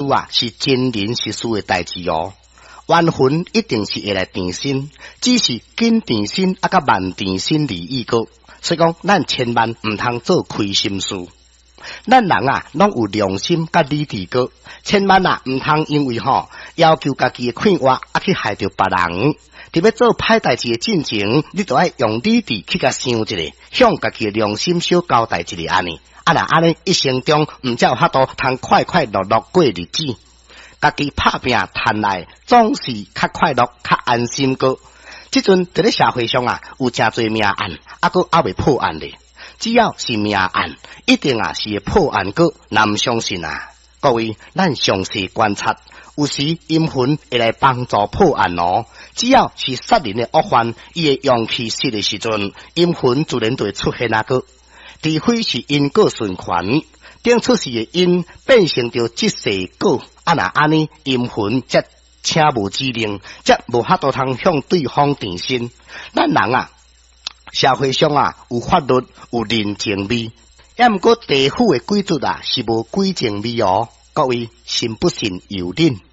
啊是真人实事的代志哦。冤魂一定是会来定身，只是紧定身啊，甲慢定身而异个。所以讲，咱千万唔通做亏心事。咱人啊，拢有良心甲理智个，千万啊唔通因为要求家己的快活啊去害着别人。特别做歹代志的进前，你就爱用理智去甲想一下，向家己的良心小交代一下安尼。啊若安尼一生中唔才有法度通快快乐乐过日子。家己拍拼赚来，总是较快乐、较安心个。即阵伫咧社会上啊，有真侪命案，阁还未破案咧。只要是命案，一定啊是会破案个，难相信啊！各位，咱详细观察，有时阴魂会来帮助破案哦。只要是杀人的恶犯，伊的阳气失的时阵，阴魂自然就会出现个。除非是因果循环，等出世的因变成着即世果。啊若安尼，阴魂则请无指令，则无法度通向对方定身。咱人啊，社会上啊有法律有人情味，也毋过地府的规矩啊是无规情味哦。各位信不信由恁。